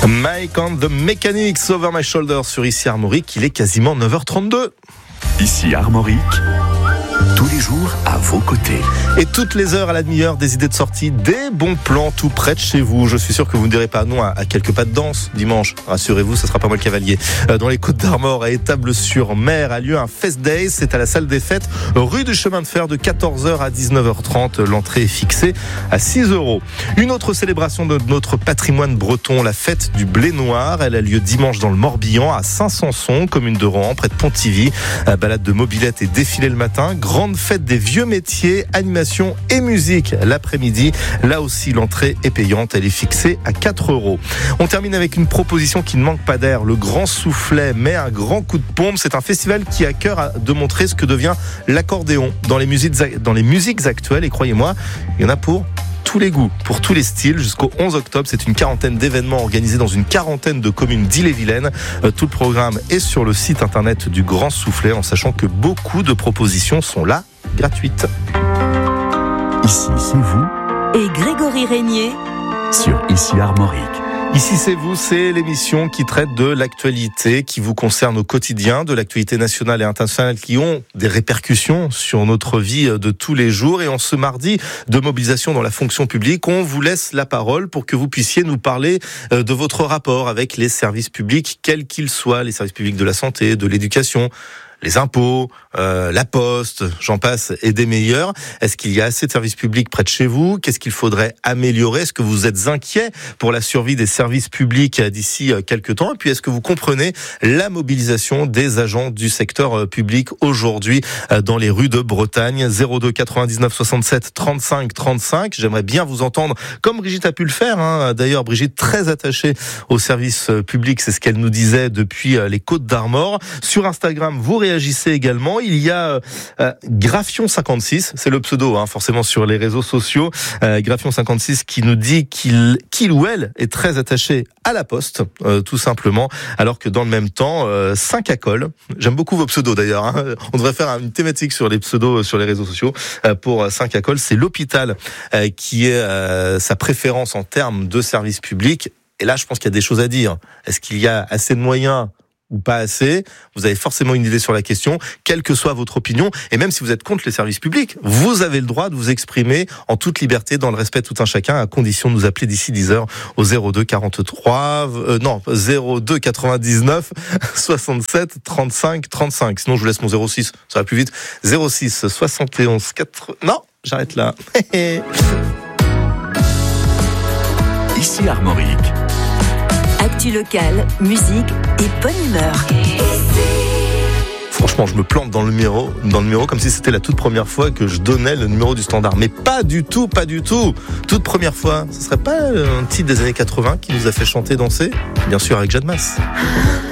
Mike and the Mechanics, Over My Shoulder sur Ici Armorique. Il est quasiment 9h32. Ici Armorique, tous les jours à vos côtés. Et toutes les heures à la demi-heure, des idées de sortie, des bons plans tout près de chez vous. Je suis sûr que vous ne direz pas non à quelques pas de danse dimanche. Rassurez-vous, ce ne sera pas moi le cavalier. Dans les Côtes d'Armor, à Étable-sur-Mer, a lieu un Fest Day. C'est à la salle des fêtes, rue du Chemin de Fer, de 14h à 19h30. L'entrée est fixée à 6€. Une autre célébration de notre patrimoine breton, la fête du blé noir. Elle a lieu dimanche dans le Morbihan, à Saint-Sanson, commune de Rohan, près de Pontivy. Balade de mobilette et défilé le matin. Grande fête des vieux métiers, animation et musique l'après-midi. Là aussi, l'entrée est payante. Elle est fixée à 4€. On termine avec une proposition qui ne manque pas d'air. Le Grand Soufflet met un grand coup de pompe. C'est un festival qui a cœur de montrer ce que devient l'accordéon dans les musiques actuelles. Et croyez-moi, il y en a pour tous les goûts, pour tous les styles. Jusqu'au 11 octobre, c'est une quarantaine d'événements organisés dans une quarantaine de communes d'Ille-et-Vilaine. Tout le programme est sur le site internet du Grand Soufflet, en sachant que beaucoup de propositions sont là, gratuites. Ici, c'est vous. Et Grégory Régnier Sur Ici Armorique. Ici c'est vous, c'est l'émission qui traite de l'actualité qui vous concerne au quotidien, de l'actualité nationale et internationale qui ont des répercussions sur notre vie de tous les jours. Et en ce mardi de mobilisation dans la fonction publique, on vous laisse la parole pour que vous puissiez nous parler de votre rapport avec les services publics, quels qu'ils soient, les services publics de la santé, de l'éducation, les impôts, la poste, j'en passe, et des meilleurs. Est-ce qu'il y a assez de services publics près de chez vous ? Qu'est-ce qu'il faudrait améliorer ? Est-ce que vous êtes inquiet pour la survie des services publics d'ici quelques temps ? Et puis, est-ce que vous comprenez la mobilisation des agents du secteur public aujourd'hui dans les rues de Bretagne ? 02 99 67 35 35. J'aimerais bien vous entendre, comme Brigitte a pu le faire. D'ailleurs, Brigitte, très attachée aux services publics, c'est ce qu'elle nous disait depuis les Côtes d'Armor. Sur Instagram, vous réagissez également. Il y a Graffion56, c'est le pseudo, forcément sur les réseaux sociaux. Graffion56 qui nous dit qu'il ou elle est très attaché à la poste, tout simplement, alors que dans le même temps, 5 à colle. J'aime beaucoup vos pseudos d'ailleurs. On devrait faire une thématique sur les pseudos sur les réseaux sociaux. Pour 5 à colle, c'est l'hôpital qui est sa préférence en termes de services publics. Et là, je pense qu'il y a des choses à dire. Est-ce qu'il y a assez de moyens ou pas assez? Vous avez forcément une idée sur la question, quelle que soit votre opinion, et même si vous êtes contre les services publics, vous avez le droit de vous exprimer en toute liberté, dans le respect de tout un chacun, à condition de nous appeler d'ici 10h au 02 99 67 35 35. Sinon, je vous laisse mon 06, ça va plus vite. 06 71 4... Non, j'arrête là. Ici Armorique. Actu locale, musique et bonne humeur. Franchement, je me plante dans le numéro comme si c'était la toute première fois que je donnais le numéro du standard. Mais pas du tout. Toute première fois. Ce serait pas un titre des années 80 qui nous a fait chanter, danser ? Bien sûr, avec Jeanne Masse.